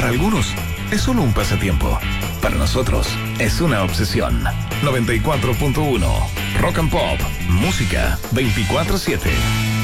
Para algunos es solo un pasatiempo. Para nosotros es una obsesión. 94.1 Rock and Pop. Música 24/7.